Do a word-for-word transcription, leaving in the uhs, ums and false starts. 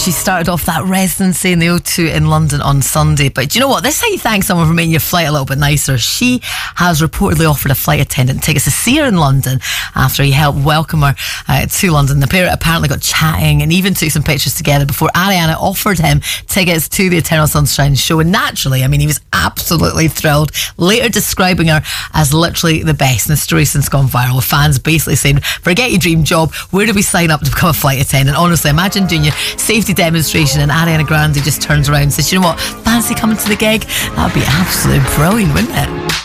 She started off that residency in the O two in London on Sunday. But do you know what? This is how you thank someone for making your flight a little bit nicer. She has reportedly offered a flight attendant tickets to see her in London after he helped welcome her uh, to London. The pair apparently got chatting and even took some pictures together before Ariana offered him tickets to the Eternal Sunshine show. And naturally, I mean, he was absolutely thrilled, later describing her as literally the best. And the story's since gone viral, with fans basically saying, forget your dream job, where do we sign up to become a flight attendant? Honestly, imagine doing your safety demonstration and Ariana Grande just turns around and says, you know what, fancy coming to the gig? That would be absolutely brilliant, wouldn't it?